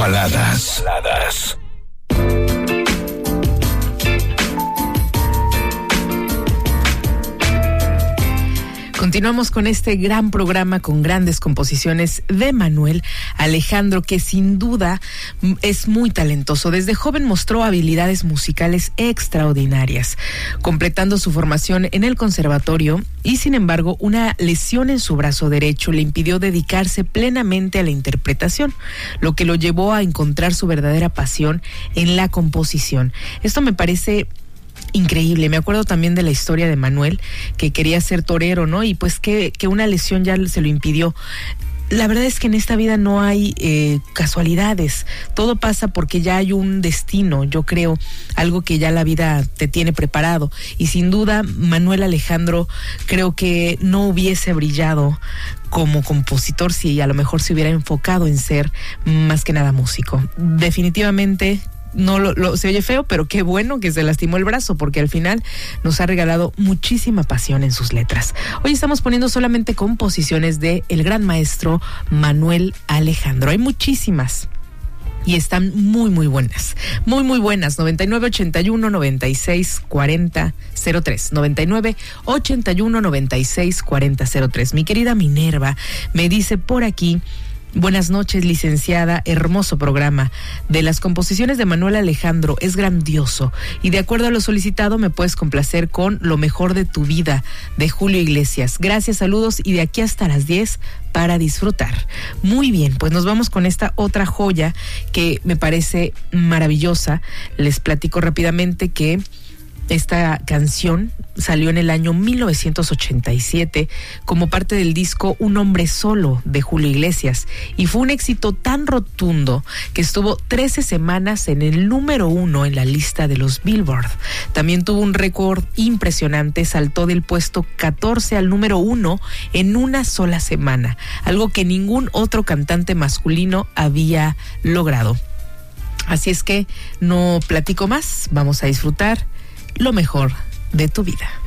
Baladas. Continuamos con este gran programa con grandes composiciones de Manuel Alejandro, que sin duda es muy talentoso. Desde joven mostró habilidades musicales extraordinarias, completando su formación en el conservatorio y, sin embargo, una lesión en su brazo derecho le impidió dedicarse plenamente a la interpretación, lo que lo llevó a encontrar su verdadera pasión en la composición. Esto me parece increíble. Me acuerdo también de la historia de Manuel, que quería ser torero, ¿no? Y pues que una lesión ya se lo impidió. La verdad es que en esta vida no hay casualidades. Todo pasa porque ya hay un destino, yo creo, algo que ya la vida te tiene preparado. Y sin duda, Manuel Alejandro creo que no hubiese brillado como compositor si a lo mejor se hubiera enfocado en ser más que nada músico. Definitivamente no se oye feo, pero qué bueno que se lastimó el brazo, porque al final nos ha regalado muchísima pasión en sus letras. Hoy estamos poniendo solamente composiciones de el gran maestro Manuel Alejandro. Hay muchísimas y están muy buenas. Muy buenas. 9981-9640-03. 9981-9640-03. Mi querida Minerva me dice por aquí: buenas noches, licenciada, hermoso programa. De las composiciones de Manuel Alejandro es grandioso y de acuerdo a lo solicitado me puedes complacer con Lo mejor de tu vida de Julio Iglesias. Gracias, saludos y de aquí hasta las 10 para disfrutar. Muy bien, pues nos vamos con esta otra joya que me parece maravillosa. Les platico rápidamente que esta canción salió en el año 1987 como parte del disco Un hombre solo de Julio Iglesias y fue un éxito tan rotundo que estuvo 13 semanas en el número 1 en la lista de los Billboard. También tuvo un récord impresionante, saltó del puesto 14 al número 1 en una sola semana, algo que ningún otro cantante masculino había logrado. Así es que no platico más, vamos a disfrutar Lo mejor de tu vida.